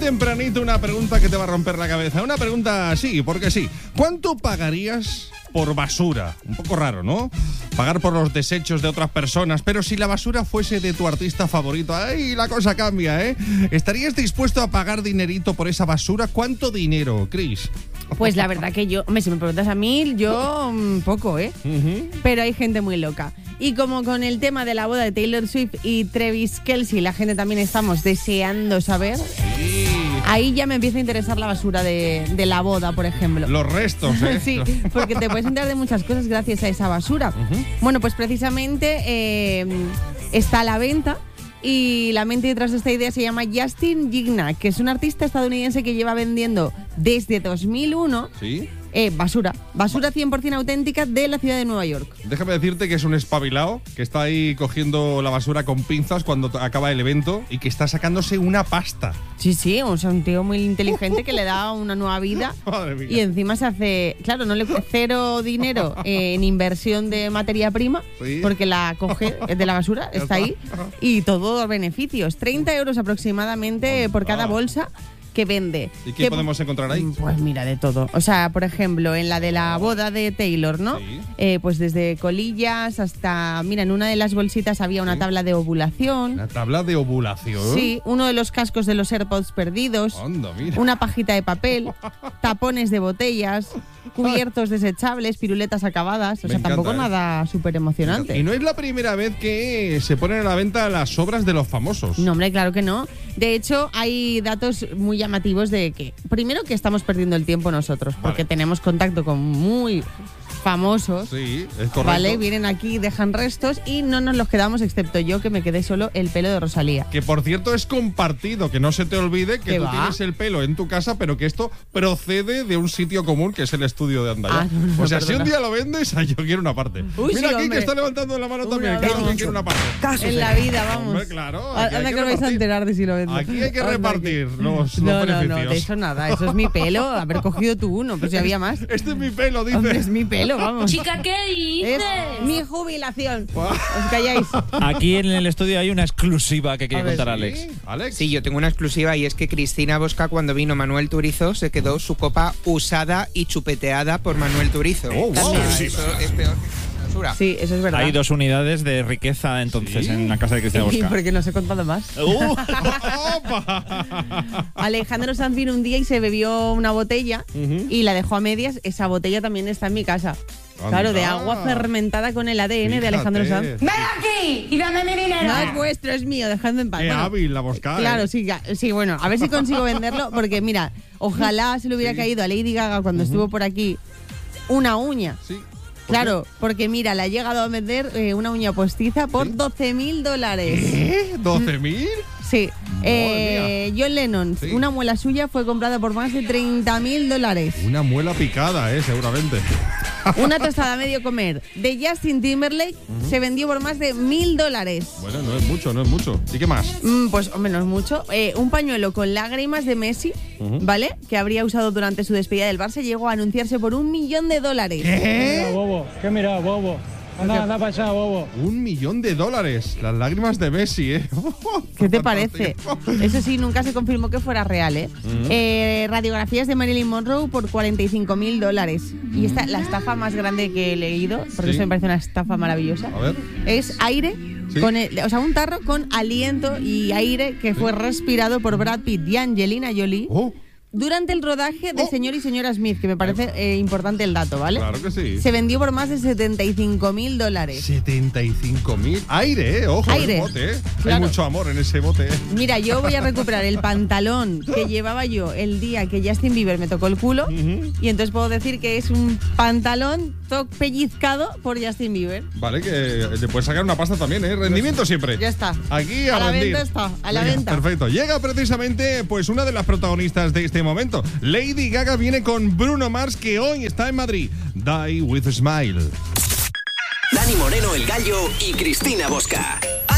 tempranito una pregunta que te va a romper la cabeza. Una pregunta sí, porque sí. ¿Cuánto pagarías por basura? Un poco raro, ¿no? Pagar por los desechos de otras personas. Pero si la basura fuese de tu artista favorito, ¡ay! La cosa cambia, ¿eh? ¿Estarías dispuesto a pagar dinerito por esa basura? ¿Cuánto dinero, Chris? Pues la verdad que yo, si me preguntas a mí, yo poco, ¿eh? Pero hay gente muy loca. Y como con el tema de la boda de Taylor Swift y Travis Kelce, la gente también estamos deseando saber. Sí. Ahí ya me empieza a interesar la basura de la boda, por ejemplo. Los restos, ¿eh? Sí, porque te puedes enterar de muchas cosas gracias a esa basura. Bueno, pues precisamente está a la venta. Y la mente detrás de esta idea se llama Justin Gignac, que es un artista estadounidense que lleva vendiendo desde 2001 ¿Sí? basura 100% auténtica de la ciudad de Nueva York. Déjame decirte que es un espabilado, que está ahí cogiendo la basura con pinzas cuando acaba el evento y que está sacándose una pasta. Sí, o sea, un tío muy inteligente que le da una nueva vida. Madre mía. Y encima se hace, claro, no le cero dinero en inversión de materia prima, Sí. porque la coge de la basura, está ahí, y todos beneficios, 30 euros aproximadamente por cada bolsa que vende. ¿Y qué podemos encontrar ahí? Pues mira, de todo. O sea, por ejemplo, en la de la boda de Taylor, ¿no? Sí. Pues desde colillas hasta... Mira, en una de las bolsitas había una tabla de ovulación. ¿La tabla de ovulación? Sí, uno de los cascos de los AirPods perdidos. Anda, mira. Una pajita de papel, tapones de botellas, cubiertos desechables, piruletas acabadas. O Me sea, encanta, tampoco ¿eh? nada súper emocionante. Y no es la primera vez que se ponen a la venta las obras de los famosos. No, hombre, claro que no. De hecho, hay datos muy llamativos de que, primero, que estamos perdiendo el tiempo nosotros, porque tenemos contacto con muy famosos. Sí, es correcto. Vale, vienen aquí, dejan restos y no nos los quedamos, excepto yo, que me quedé solo el pelo de Rosalía. Que por cierto es compartido, que no se te olvide que ¿Qué tú va? tienes el pelo en tu casa, pero que esto procede de un sitio común que es el estudio de Andaya. No, o sea, si perdona. un día lo vendes, yo quiero una parte. Uy, Mira sí, aquí hombre. que está levantando la mano también, Una, que vamos. quiere una parte. En la vida, vamos. Hombre, claro. aquí hay Anda que que no vais a repartir. enterar de si lo vendo. Aquí hay que Anda repartir los No, beneficios. de eso nada. Eso es mi pelo. Haber cogido tú uno, pues si había más. Este es mi pelo, dice. Hombre, es mi pelo, vamos. Chica, ¿qué dices? Es mi jubilación. Os calláis. Aquí en el estudio hay una exclusiva que quiere A ver, contar ¿Sí? Alex. Alex. Sí, yo tengo una exclusiva y es que Cristina Bosca, cuando vino Manuel Turizo, se quedó su copa usada y chupeteada por Manuel Turizo. Oh, wow. Eso es peor que la basura. Sí, eso es verdad. Hay 2 unidades de riqueza entonces ¿Sí? en la casa de Cristina Sí, Bosca. porque no os he contado más. ¡Opa! Alejandro Sanz vino un día y se bebió una botella y la dejó a medias. Esa botella también está en mi casa. Claro, de Anda. agua fermentada con el ADN de Alejandro Sanz. Fíjate. ¡Ven aquí y dame mi dinero! No es vuestro, es mío, dejadme en paz. Qué Bueno, hábil la Bosca. claro, sí, bueno, a ver si consigo venderlo, porque mira, ojalá se le hubiera caído a Lady Gaga cuando estuvo por aquí una uña. Sí. Claro, porque mira, le ha llegado a vender una uña postiza por $12.000. ¿Qué? ¿12.000? Sí. Madre John Lennon, Sí. una muela suya fue comprada por más de $30.000. Una muela picada, seguramente. Una tostada a medio comer de Justin Timberlake se vendió por más de $1.000. Bueno, no es mucho, no es mucho. ¿Y qué más? Pues, hombre, no es mucho. Un pañuelo con lágrimas de Messi, ¿vale? Que habría usado durante su despedida del Barça, llegó a anunciarse por $1 millón. ¿Qué? Bobo, ¿qué mira, bobo? Anda para allá, bobo. $1 millón. Las lágrimas de Messi, ¿Qué te parece? Eso sí, nunca se confirmó que fuera real, ¿eh? Radiografías de Marilyn Monroe por $45.000. Y esta, la estafa más grande que he leído, porque Sí. eso me parece una estafa maravillosa, A ver. es aire, Sí. o sea, un tarro con aliento y aire que fue respirado por Brad Pitt y Angelina Jolie Oh, durante el rodaje de Señor y Señora Smith, que me parece importante el dato, ¿vale? claro que sí. Se vendió por más de $75.000. 75.000. Aire, ojo, Aire. el bote, Claro. Hay mucho amor en ese bote, Mira, yo voy a recuperar el pantalón que llevaba yo el día que Justin Bieber me tocó el culo y entonces puedo decir que es un pantalón pellizcado por Justin Bieber. Vale, que le puedes sacar una pasta también, Rendimiento siempre. Ya está. Aquí A la rendir. venta está, a la Venga, venta. Perfecto. Llega precisamente pues una de las protagonistas de este momento. Lady Gaga viene con Bruno Mars, que hoy está en Madrid. Die with a Smile. Dani Moreno, el Gallo y Cristina Bosca.